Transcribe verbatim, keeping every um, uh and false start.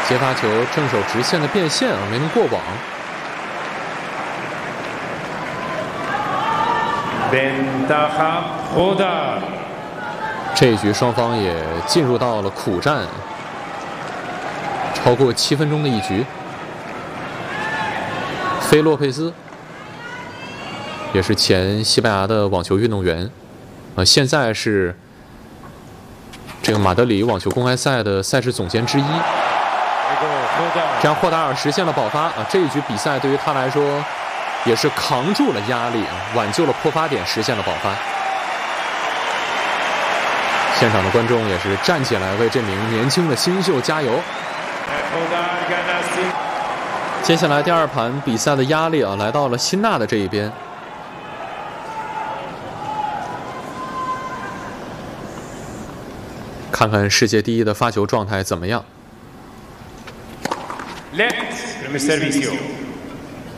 接发球正手直线的变线啊，没能过网。这一局双方也进入到了苦战，超过七分钟的一局。菲洛佩斯也是前西班牙的网球运动员，呃，现在是这个马德里网球公开赛的赛事总监之一。这样霍达尔实现了保发啊！这一局比赛对于他来说也是扛住了压力啊，挽救了破发点，实现了保发。现场的观众也是站起来为这名年轻的新秀加油。接下来第二盘比赛的压力啊，来到了辛纳的这一边。看看世界第一的发球状态怎么样。 Left, primer servicio.